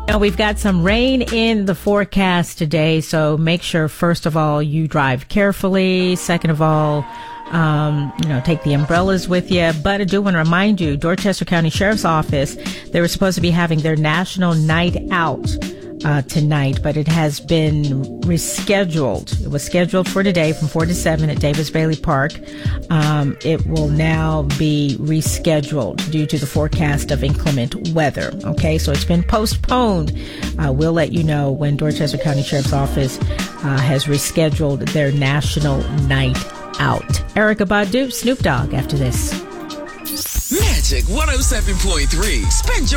Now, we've got some rain in the forecast today, so make sure, first of all, you drive carefully. Second of all, take the umbrellas with you. But I do want to remind you, Dorchester County Sheriff's Office, they were supposed to be having their National Night Out tonight, but it has been rescheduled. It was scheduled for today from 4 to 7 at Davis Bailey Park. It will now be rescheduled due to the forecast of inclement weather. Okay, so it's been postponed. We'll let you know when Dorchester County Sheriff's Office has rescheduled their National Night Out. Erykah Badu, Snoop Dogg after this. Magic 107.3. Spend your